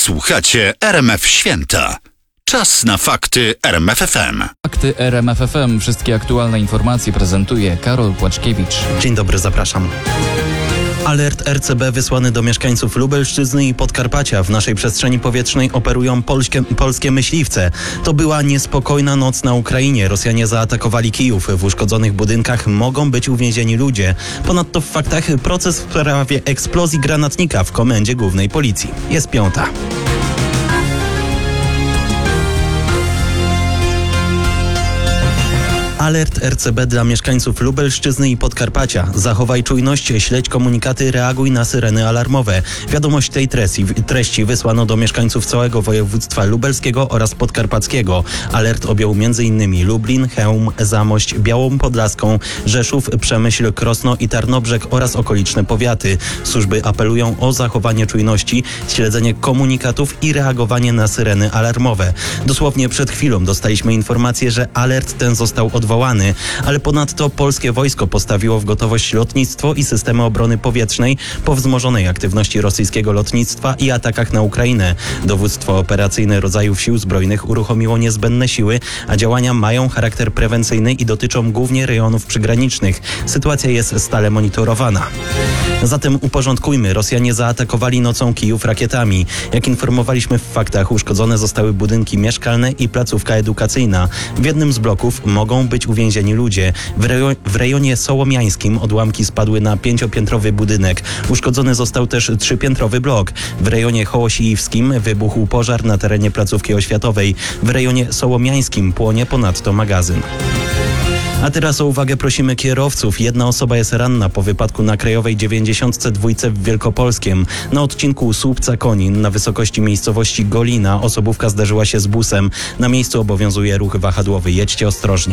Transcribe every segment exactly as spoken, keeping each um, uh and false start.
Słuchacie R M F Święta. Czas na fakty R M F F M. Fakty R M F F M. Wszystkie aktualne informacje prezentuje Karol Płaczkiewicz. Dzień dobry, zapraszam. Alert R C B wysłany do mieszkańców Lubelszczyzny i Podkarpacia. W naszej przestrzeni powietrznej operują polskie, polskie myśliwce. To była niespokojna noc na Ukrainie. Rosjanie zaatakowali Kijów. W uszkodzonych budynkach mogą być uwięzieni ludzie. Ponadto w faktach proces w sprawie eksplozji granatnika w Komendzie Głównej Policji. Jest piąta. Alert R C B dla mieszkańców Lubelszczyzny i Podkarpacia. Zachowaj czujność, śledź komunikaty, reaguj na syreny alarmowe. Wiadomość tej treści, treści wysłano do mieszkańców całego województwa lubelskiego oraz podkarpackiego. Alert objął m.in. Lublin, Chełm, Zamość, Białą Podlaską, Rzeszów, Przemyśl, Krosno i Tarnobrzeg oraz okoliczne powiaty. Służby apelują o zachowanie czujności, śledzenie komunikatów i reagowanie na syreny alarmowe. Dosłownie przed chwilą dostaliśmy informację, że alert ten został odwołany. Ale ponadto polskie wojsko postawiło w gotowość lotnictwo i systemy obrony powietrznej po wzmożonej aktywności rosyjskiego lotnictwa i atakach na Ukrainę. Dowództwo operacyjne rodzajów sił zbrojnych uruchomiło niezbędne siły, a działania mają charakter prewencyjny i dotyczą głównie rejonów przygranicznych. Sytuacja jest stale monitorowana. Zatem uporządkujmy. Rosjanie zaatakowali nocą Kijów rakietami. Jak informowaliśmy w faktach, uszkodzone zostały budynki mieszkalne i placówka edukacyjna. W jednym z bloków mogą być uwięzieni ludzie. W, rejo- w rejonie sołomiańskim odłamki spadły na pięciopiętrowy budynek. Uszkodzony został też trzypiętrowy blok. W rejonie hołosiiwskim wybuchł pożar na terenie placówki oświatowej. W rejonie sołomiańskim płonie ponadto magazyn. A teraz o uwagę prosimy kierowców. Jedna osoba jest ranna po wypadku na Krajowej dziewięćdziesiątce dwa w Wielkopolskiem. Na odcinku Słupca-Konin na wysokości miejscowości Golina osobówka zderzyła się z busem. Na miejscu obowiązuje ruch wahadłowy. Jedźcie ostrożnie.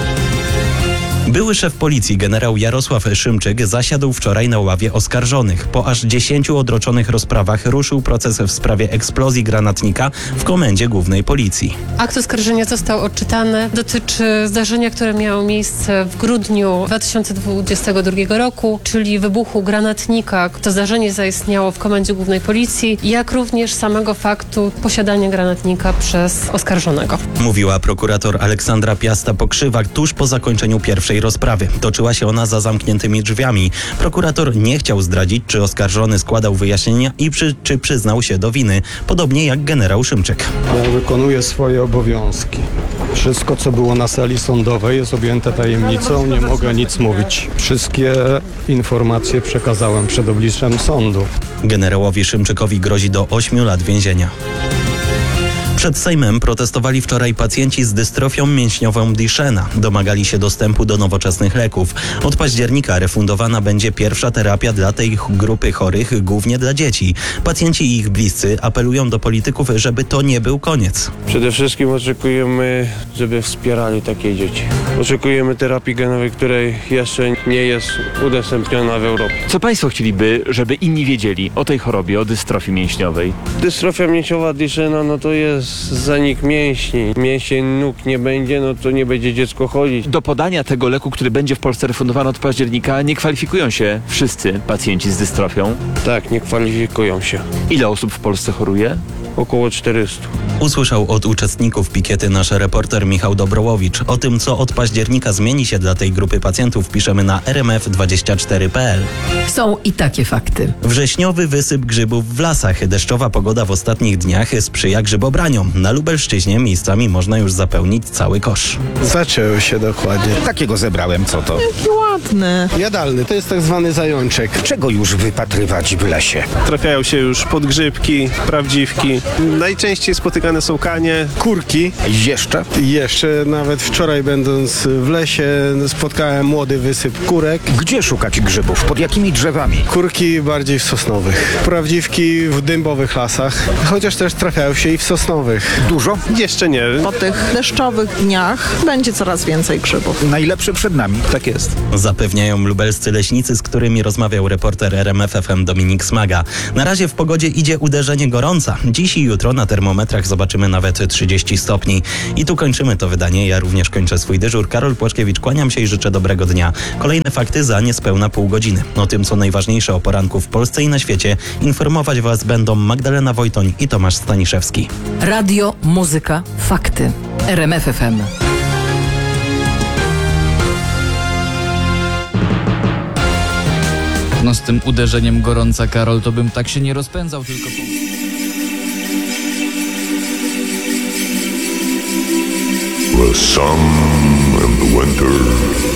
Były szef policji generał Jarosław Szymczyk zasiadł wczoraj na ławie oskarżonych. Po aż dziesięciu odroczonych rozprawach ruszył proces w sprawie eksplozji granatnika w Komendzie Głównej Policji. Akt oskarżenia został odczytany. Dotyczy zdarzenia, które miało miejsce w grudniu dwa tysiące dwudziestego drugiego roku, czyli wybuchu granatnika. To zdarzenie zaistniało w Komendzie Głównej Policji, jak również samego faktu posiadania granatnika przez oskarżonego. Mówiła prokurator Aleksandra Piasta-Pokrzywak tuż po zakończeniu pierwszej rozprawy. Toczyła się ona za zamkniętymi drzwiami. Prokurator nie chciał zdradzić, czy oskarżony składał wyjaśnienia i przy, czy przyznał się do winy, podobnie jak generał Szymczyk. Ja wykonuję swoje obowiązki. Wszystko, co było na sali sądowej, jest objęte tajemnicą, nie mogę nic mówić. Wszystkie informacje przekazałem przed obliczem sądu. Generałowi Szymczykowi grozi do ośmiu lat więzienia. Przed Sejmem protestowali wczoraj pacjenci z dystrofią mięśniową Duchenne. Domagali się dostępu do nowoczesnych leków. Od października refundowana będzie pierwsza terapia dla tej grupy chorych, głównie dla dzieci. Pacjenci i ich bliscy apelują do polityków, żeby to nie był koniec. Przede wszystkim oczekujemy, żeby wspierali takie dzieci. Oczekujemy terapii genowej, której jeszcze nie jest udostępniona w Europie. Co państwo chcieliby, żeby inni wiedzieli o tej chorobie, o dystrofii mięśniowej? Dystrofia mięśniowa Duchenne, no to jest zanik mięśni. Mięsień nóg nie będzie, no to nie będzie dziecko chodzić. Do podania tego leku, który będzie w Polsce refundowany od października, nie kwalifikują się wszyscy pacjenci z dystrofią. Tak, nie kwalifikują się. Ile osób w Polsce choruje? Około czterystu. Usłyszał od uczestników pikiety nasz reporter Michał Dobrołowicz. O tym, co od października zmieni się dla tej grupy pacjentów, piszemy na r m f dwadzieścia cztery kropka p l. Są i takie fakty. Wrześniowy wysyp grzybów w lasach. Deszczowa pogoda w ostatnich dniach sprzyja grzybobraniom. Na Lubelszczyźnie miejscami można już zapełnić cały kosz. Zaczęło się dokładnie. Takiego zebrałem, co to? Jaki ładny. Jadalny, to jest tak zwany zajączek. Czego już wypatrywać w lesie? Trafiają się już podgrzybki, prawdziwki. Najczęściej spotykane są kanie, kurki. Jeszcze? Jeszcze nawet wczoraj będąc w lesie spotkałem młody wysyp kurek. Gdzie szukać grzybów? Pod jakimi drzewami? Kurki bardziej w sosnowych. Prawdziwki w dębowych lasach, chociaż też trafiają się i w sosnowych. Dużo? Jeszcze nie. Po tych deszczowych dniach będzie coraz więcej grzybów. Najlepsze przed nami. Tak jest. Zapewniają lubelscy leśnicy, z którymi rozmawiał reporter R M F F M Dominik Smaga. Na razie w pogodzie idzie uderzenie gorąca. Dziś Dziś i jutro na termometrach zobaczymy nawet trzydzieści stopni. I tu kończymy to wydanie. Ja również kończę swój dyżur. Karol Płaczkiewicz, kłaniam się i życzę dobrego dnia. Kolejne fakty za niespełna pół godziny. O tym, co najważniejsze o poranku w Polsce i na świecie, informować Was będą Magdalena Wojtoń i Tomasz Staniszewski. Radio, muzyka, fakty. R M F F M. No z tym uderzeniem gorąca, Karol, to bym tak się nie rozpędzał, tylko... The sun and the winter